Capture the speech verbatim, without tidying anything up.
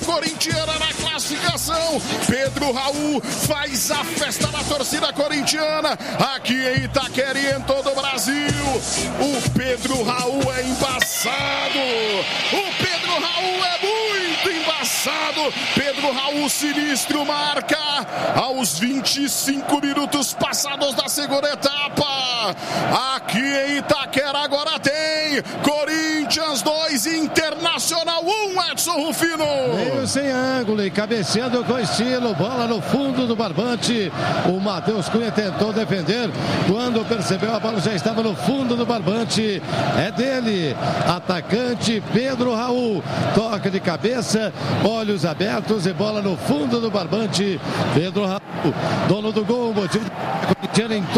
corintiana na classificação. Pedro Raul faz a festa da torcida corintiana aqui em Itaquera e em todo o Brasil. O Pedro Raul é embaçado. O Pedro Raul é muito embaçado. Pedro Raul sinistro marca aos vinte e cinco minutos passados da segunda etapa. Aqui em Itaquera agora tem Corinthians dois, Internacional um, Edson Rufino. Meio sem ângulo e cabeceando com estilo, bola no fundo do barbante. O Matheus Cunha tentou defender, quando percebeu a bola já estava no fundo do barbante. É dele, atacante Pedro Raul, toca de cabeça, olhos abertos e bola no fundo do barbante. Pedro Raul, dono do gol, motivo de